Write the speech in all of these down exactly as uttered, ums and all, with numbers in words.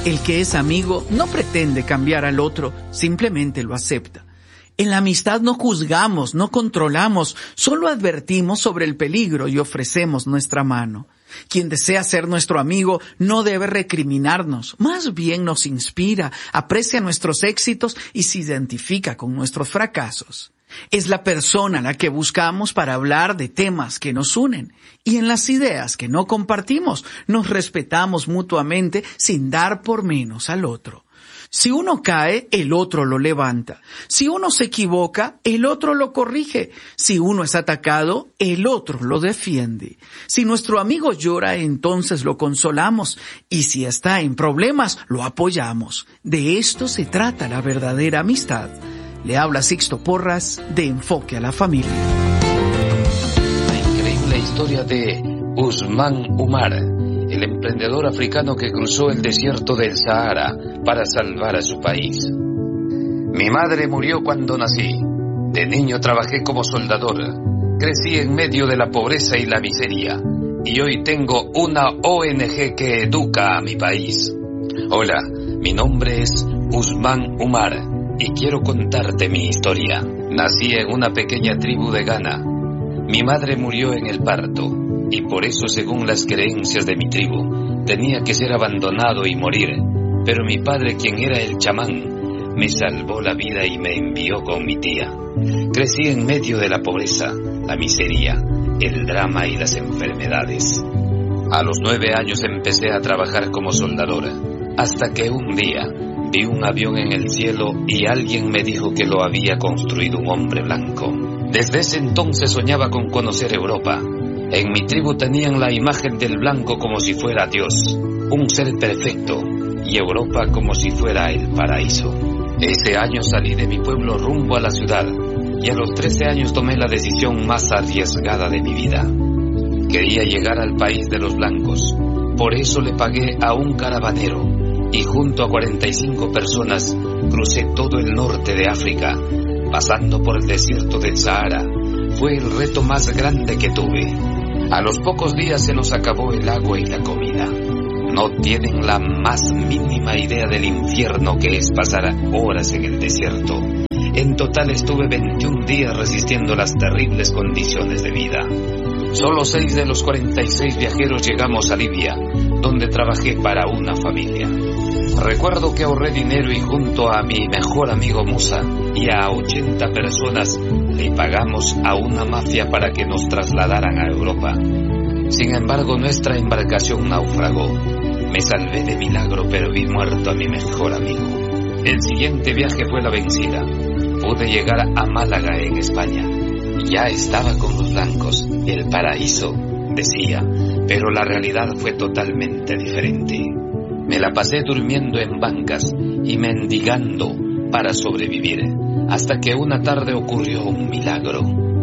El que es amigo no pretende cambiar al otro, simplemente lo acepta. En la amistad no juzgamos, no controlamos, solo advertimos sobre el peligro y ofrecemos nuestra mano. Quien desea ser nuestro amigo no debe recriminarnos, más bien nos inspira, aprecia nuestros éxitos y se identifica con nuestros fracasos. Es la persona a la que buscamos para hablar de temas que nos unen, y en las ideas que no compartimos nos respetamos mutuamente sin dar por menos al otro. Si uno cae, el otro lo levanta. Si uno se equivoca, el otro lo corrige. Si uno es atacado, el otro lo defiende. Si nuestro amigo llora, entonces lo consolamos. Y si está en problemas, lo apoyamos. De esto se trata la verdadera amistad. Le habla Sixto Porras de Enfoque a la Familia. La increíble historia de Usman Umar, el emprendedor africano que cruzó el desierto del Sahara para salvar a su país. Mi madre murió cuando nací. De niño trabajé como soldador. Crecí en medio de la pobreza y la miseria. Y hoy tengo una O N G que educa a mi país. Hola, mi nombre es Usman Umar y quiero contarte mi historia. Nací en una pequeña tribu de Ghana. Mi madre murió en el parto. Y por eso, según las creencias de mi tribu, tenía que ser abandonado y morir. Pero mi padre, quien era el chamán, me salvó la vida y me envió con mi tía. Crecí en medio de la pobreza, la miseria, el drama y las enfermedades. A los nueve años empecé a trabajar como soldadora, hasta que un día vi un avión en el cielo y alguien me dijo que lo había construido un hombre blanco. Desde ese entonces soñaba con conocer Europa. En mi tribu tenían la imagen del blanco como si fuera Dios, un ser perfecto, y Europa como si fuera el paraíso. Ese año salí de mi pueblo rumbo a la ciudad, y a los trece años tomé la decisión más arriesgada de mi vida. Quería llegar al país de los blancos, por eso le pagué a un caravanero, y junto a cuarenta y cinco personas crucé todo el norte de África, pasando por el desierto del Sahara. Fue el reto más grande que tuve. A los pocos días se nos acabó el agua y la comida. No tienen la más mínima idea del infierno que es pasar horas en el desierto. En total estuve veintiún días resistiendo las terribles condiciones de vida. Solo seis de los cuarenta y seis viajeros llegamos a Libia, donde trabajé para una familia. Recuerdo que ahorré dinero y junto a mi mejor amigo Musa y a ochenta personas le pagamos a una mafia para que nos trasladaran a Europa. Sin embargo, nuestra embarcación naufragó. Me salvé de milagro, pero vi muerto a mi mejor amigo. El siguiente viaje fue la vencida. Pude llegar a Málaga, en España. Ya estaba con los blancos, el paraíso, decía, pero la realidad fue totalmente diferente. Me la pasé durmiendo en bancas y mendigando para sobrevivir, hasta que una tarde ocurrió un milagro.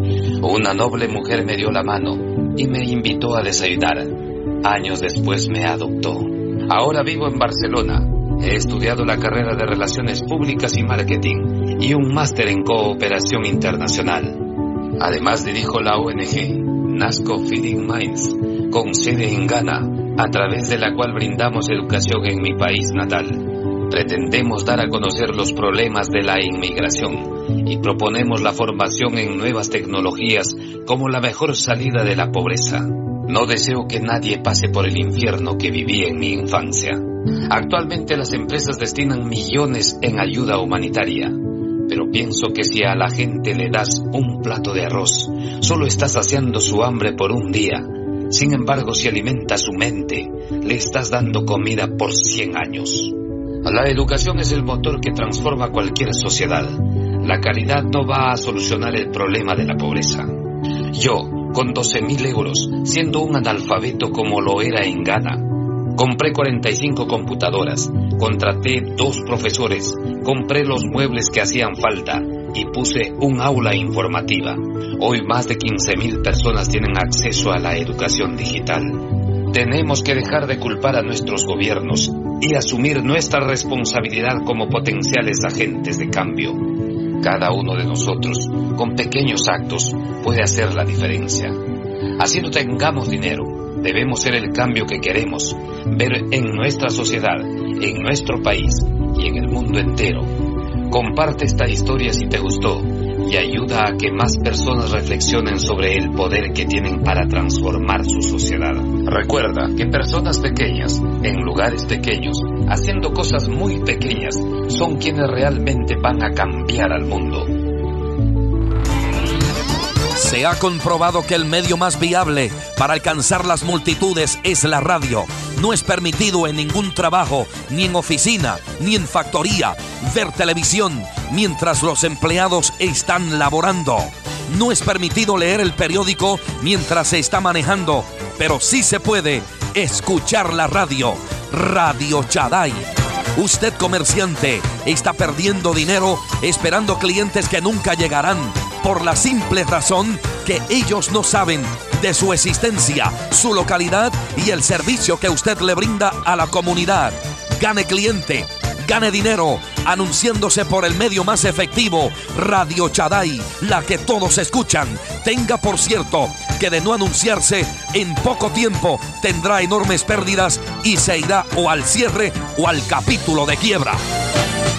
Una noble mujer me dio la mano y me invitó a desayunar. Años después me adoptó. Ahora vivo en Barcelona. He estudiado la carrera de Relaciones Públicas y Marketing y un máster en Cooperación Internacional. Además dirijo la O N G Nasco Feeding Minds, con sede en Ghana, a través de la cual brindamos educación en mi país natal. Pretendemos dar a conocer los problemas de la inmigración y proponemos la formación en nuevas tecnologías como la mejor salida de la pobreza. No deseo que nadie pase por el infierno que viví en mi infancia. Actualmente las empresas destinan millones en ayuda humanitaria, pero pienso que si a la gente le das un plato de arroz, solo estás saciando su hambre por un día. Sin embargo, si alimentas su mente, le estás dando comida por cien años. La educación es el motor que transforma cualquier sociedad. La caridad no va a solucionar el problema de la pobreza. Yo, con doce mil euros, siendo un analfabeto como lo era en Ghana, compré cuarenta y cinco computadoras, contraté dos profesores, compré los muebles que hacían falta y puse un aula informativa. Hoy más de quince mil personas tienen acceso a la educación digital. Tenemos que dejar de culpar a nuestros gobiernos y asumir nuestra responsabilidad como potenciales agentes de cambio. Cada uno de nosotros, con pequeños actos, puede hacer la diferencia. Así no tengamos dinero, Debemos ser el cambio que queremos ver en nuestra sociedad, en nuestro país y en el mundo entero. Comparte esta historia si te gustó y ayuda a que más personas reflexionen sobre el poder que tienen para transformar su sociedad. Recuerda que personas pequeñas, en lugares pequeños, haciendo cosas muy pequeñas, son quienes realmente van a cambiar al mundo. Se ha comprobado que el medio más viable para alcanzar las multitudes es la radio. No es permitido en ningún trabajo, ni en oficina, ni en factoría, ver televisión mientras los empleados están laborando. No es permitido leer el periódico mientras se está manejando, pero sí se puede escuchar la radio. Radio Chaday. Usted, comerciante, está perdiendo dinero esperando clientes que nunca llegarán, por la simple razón que ellos no saben de su existencia, su localidad y el servicio que usted le brinda a la comunidad. Gane cliente, gane dinero, anunciándose por el medio más efectivo, Radio Chaday, la que todos escuchan. Tenga por cierto que de no anunciarse, en poco tiempo tendrá enormes pérdidas y se irá o al cierre o al capítulo de quiebra.